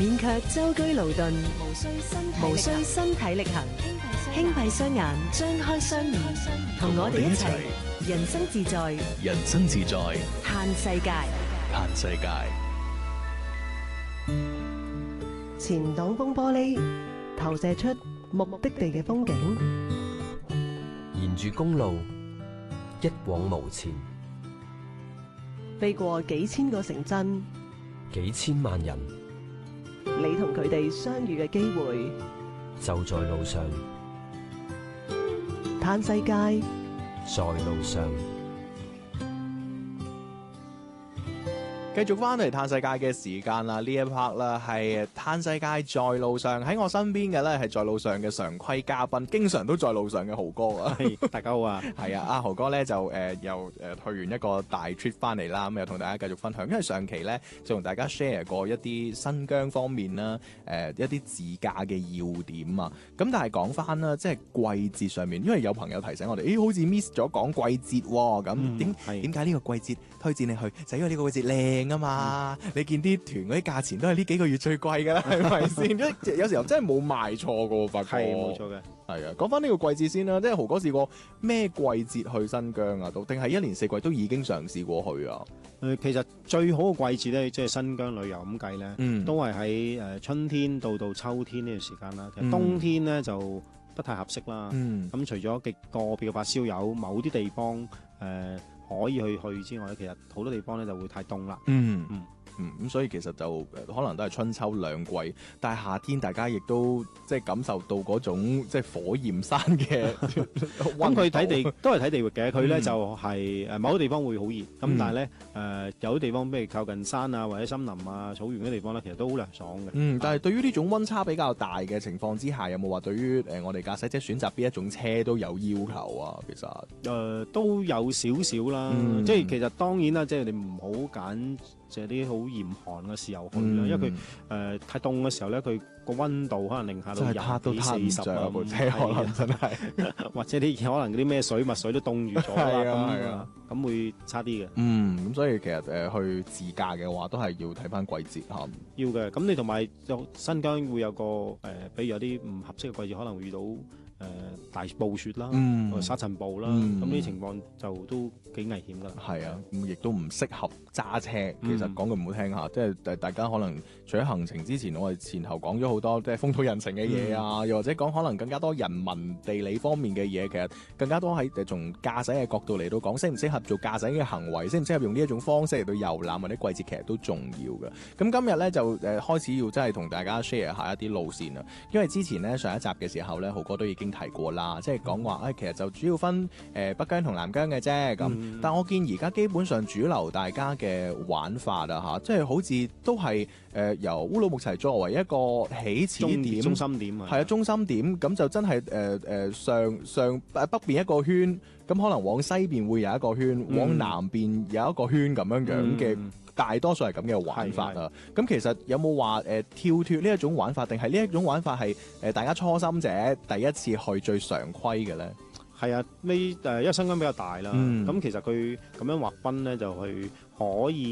免卻舟車勞頓，無需身體力行，輕閉雙眼，張開雙耳，同我哋一齊人生自在， 人生自在， 嘆世界。 嘆世界。 前擋風玻璃投射出目的地嘅風景， 沿住公路一往無前， 飛過幾千個城鎮， 幾千萬人， 你同佢哋相遇嘅機會就在路上。 嘆世界， 在路上。 繼續翻嚟嘆世界嘅時間啦，呢一 part 啦係嘆世界在路上，喺我身邊嘅咧係在路上嘅常規嘉賓，經常都在路上嘅豪哥啊！ 大家好啊， 係啊，阿豪哥咧就又去完一個大 trip 翻嚟啦，咁又同大家繼續分享，因為上期咧就同大家 share 過一啲新疆方面啦，一啲自駕嘅要點啊，咁但係講翻啦，即係季節上面，因為有朋友提醒我哋，好似 miss 咗講季節喎，咁點解呢個季節推薦你去？就因為呢個季節靚啊嘛，你見啲團嗰啲價錢都係呢幾個月最貴㗎啦，係咪先？有時候真係冇賣錯㗎喎，發覺係冇錯嘅。 係啊，講翻呢個季節先啦，即係豪哥試過咩季節去新疆啊？定係一年四季都已經嘗試過去啊？ 其實最好嘅季節咧，即係新疆旅遊咁計咧，都係喺春天到秋天呢段時間啦。其實冬天咧就不太合適啦。咁除咗極個別嘅發燒友，某啲地方可以去之外咧，其實好多地方咧就會太凍啦。 咁所以其實就可能都係春秋兩季，但係夏天大家亦都即係感受到嗰種即係火焰山嘅咁佢睇地都係睇地域嘅，佢咧就係某啲地方會好熱，咁但係咧有啲地方譬如靠近山啊或者森林啊草原嘅地方咧，其實都好涼爽嘅。 但係對於呢種溫差比較大嘅情況之下，有冇話對於我哋駕駛者選擇邊一種車都有要求啊？其實都有少少啦，即係其實當然啦，即係你唔好揀即係啲好嚴寒嘅時候去啦，因為佢太凍嘅時候咧，佢個溫度可能零下到20幾40啊， 部車可能真係， 或者啲可能嗰啲咩水墨水都凍住咗啦，咁會差啲嘅。 咁所以其實去自駕嘅話，都係要睇翻季節嚇。 要嘅，咁你同埋新疆會有個比如有啲唔合適嘅季節，可能會遇到大暴雪啦，沙塵暴啦，咁呢啲情況就都幾危險噶。 係啊，咁亦都唔適合揸車。其實講句唔好聽下，即係大家可能除咗行程之前，我哋前後講咗好多即係風土人情嘅嘢啊，又或者講可能更加多人文地理方面嘅嘢，其實更加多喺從駕駛嘅角度嚟到講，適唔適合做駕駛嘅行為，適唔適合用呢一種方式嚟到遊覽或者季節，其實都重要嘅。咁今日咧就開始要真係同大家 share 下一啲路線啦，因為之前咧上一集嘅時候咧，豪哥都已經提過啦，即係講話其實就主要分北疆同南疆嘅啫咁。但我見而家基本上主流大家嘅玩法啊即係好似都係由烏魯木齊作為一個起始點、 中心點係啊，中心點咁就真係上北邊一個圈，咁可能往西邊會有一個圈，往南邊有一個圈咁樣嘅。大多數係咁嘅玩法啊！咁其實有冇話跳脫呢一種玩法，定係呢一種玩法係大家初心者第一次去最常規嘅咧？ 係啊，因為新疆比較大啦，咁其實佢咁樣劃分咧就去可以。